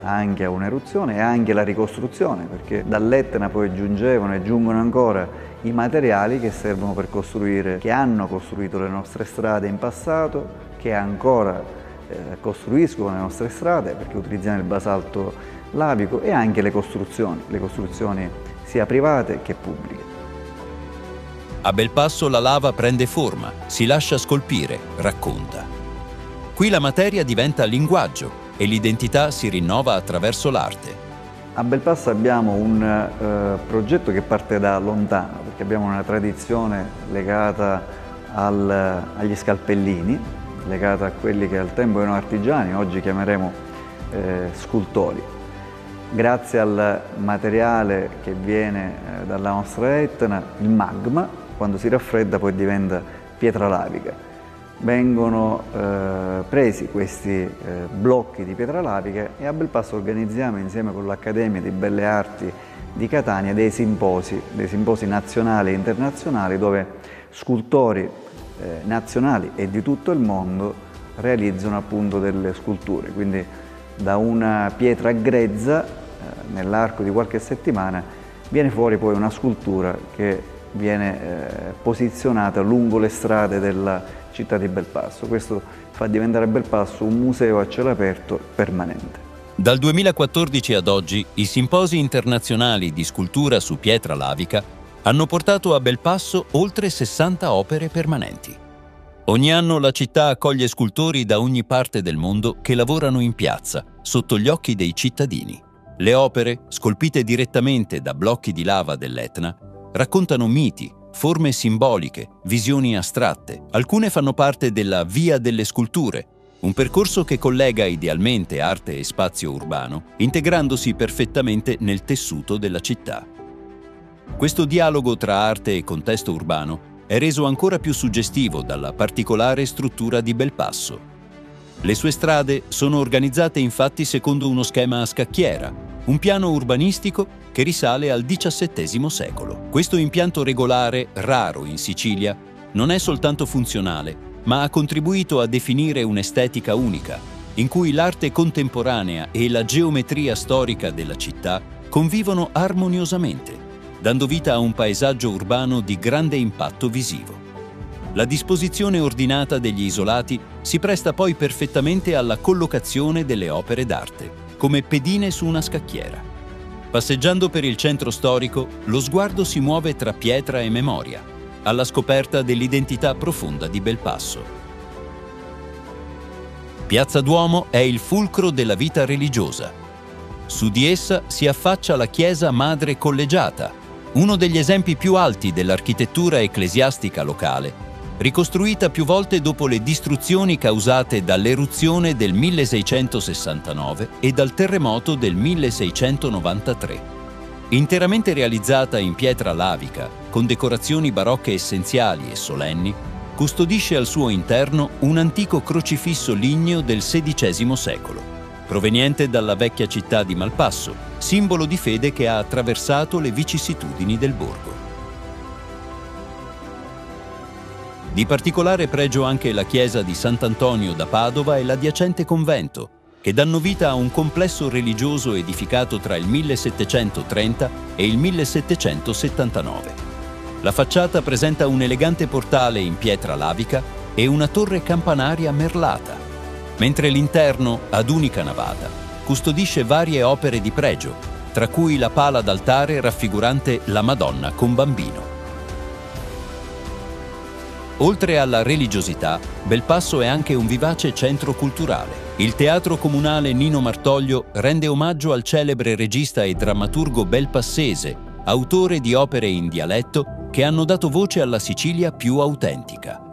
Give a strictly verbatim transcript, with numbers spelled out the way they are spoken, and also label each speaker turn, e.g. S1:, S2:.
S1: Anche a un'eruzione e anche la ricostruzione, perché dall'Etna poi giungevano e giungono ancora i materiali che servono per costruire, che hanno costruito le nostre strade in passato, che ancora eh, costruiscono le nostre strade, perché utilizziamo il basalto lavico, e anche le costruzioni, le costruzioni sia private che pubbliche.
S2: A Belpasso la lava prende forma, si lascia scolpire, racconta. Qui la materia diventa linguaggio e l'identità si rinnova attraverso l'arte.
S1: A Belpasso abbiamo un eh, progetto che parte da lontano, perché abbiamo una tradizione legata al, agli scalpellini, legata a quelli che al tempo erano artigiani, oggi chiameremo eh, scultori. Grazie al materiale che viene eh, dalla nostra Etna, il magma, quando si raffredda poi diventa pietra lavica. Vengono eh, presi questi eh, blocchi di pietra lavica e a Belpasso organizziamo insieme con l'Accademia di Belle Arti di Catania dei simposi, dei simposi nazionali e internazionali dove scultori eh, nazionali e di tutto il mondo realizzano appunto delle sculture. Quindi da una pietra grezza, eh, nell'arco di qualche settimana, viene fuori poi una scultura che viene eh, posizionata lungo le strade della città di Belpasso. Questo fa diventare Belpasso un museo a cielo aperto permanente.
S2: Dal duemilaquattordici ad oggi, i simposi internazionali di scultura su pietra lavica hanno portato a Belpasso oltre sessanta opere permanenti. Ogni anno la città accoglie scultori da ogni parte del mondo che lavorano in piazza, sotto gli occhi dei cittadini. Le opere, scolpite direttamente da blocchi di lava dell'Etna, raccontano miti, forme simboliche, visioni astratte. Alcune fanno parte della Via delle Sculture, un percorso che collega idealmente arte e spazio urbano, integrandosi perfettamente nel tessuto della città. Questo dialogo tra arte e contesto urbano è reso ancora più suggestivo dalla particolare struttura di Belpasso. Le sue strade sono organizzate infatti secondo uno schema a scacchiera, un piano urbanistico che risale al diciassettesimo secolo. Questo impianto regolare, raro in Sicilia, non è soltanto funzionale, ma ha contribuito a definire un'estetica unica, in cui l'arte contemporanea e la geometria storica della città convivono armoniosamente, dando vita a un paesaggio urbano di grande impatto visivo. La disposizione ordinata degli isolati si presta poi perfettamente alla collocazione delle opere d'arte, come pedine su una scacchiera. Passeggiando per il centro storico, lo sguardo si muove tra pietra e memoria, alla scoperta dell'identità profonda di Belpasso. Piazza Duomo è il fulcro della vita religiosa. Su di essa si affaccia la chiesa Madre Collegiata, uno degli esempi più alti dell'architettura ecclesiastica locale, ricostruita più volte dopo le distruzioni causate dall'eruzione del milleseicentosessantanove e dal terremoto del milleseicentonovantatré. Interamente realizzata in pietra lavica, con decorazioni barocche essenziali e solenni, custodisce al suo interno un antico crocifisso ligneo del sedicesimo secolo, proveniente dalla vecchia città di Malpasso, simbolo di fede che ha attraversato le vicissitudini del borgo. Di particolare pregio anche la chiesa di Sant'Antonio da Padova e l'adiacente convento, che danno vita a un complesso religioso edificato tra il millesettecentotrenta e il millesettecentosettantanove. La facciata presenta un elegante portale in pietra lavica e una torre campanaria merlata, mentre l'interno, ad unica navata, custodisce varie opere di pregio, tra cui la pala d'altare raffigurante la Madonna con bambino. Oltre alla religiosità, Belpasso è anche un vivace centro culturale. Il Teatro Comunale Nino Martoglio rende omaggio al celebre regista e drammaturgo belpassese, autore di opere in dialetto che hanno dato voce alla Sicilia più autentica.